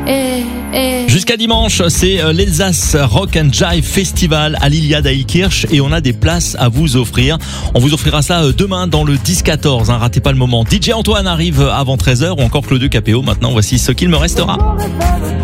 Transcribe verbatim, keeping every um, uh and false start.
eh, eh. Jusqu'à dimanche, c'est euh, l'Elsace Rock and Jive Festival à l'Iliade à Ilkirch et on a des places à vous offrir. On vous offrira ça euh, demain dans le dix quatorze, hein, ratez pas le moment. D J Antoine arrive avant treize heures ou encore Claude Capéo. Maintenant, voici ce qu'il me restera.